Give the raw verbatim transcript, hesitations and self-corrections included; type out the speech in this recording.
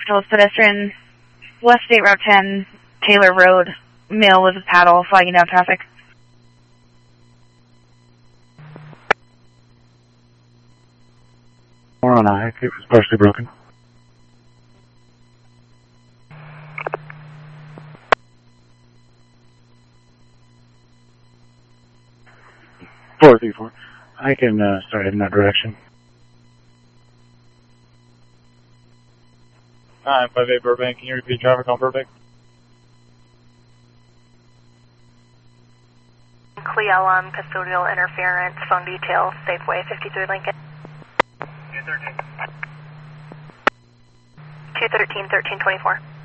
Patrol's pedestrian, West State Route ten, Taylor Road, male with a paddle, flagging down traffic. Four on I, it was partially broken. Four three four. I can uh, start in that direction. nine five eight Burbank, can you repeat traffic on Burbank? Cleo on custodial interference, phone details, Safeway fifty-three Lincoln. two thirteen. two thirteen, thirteen twenty-four.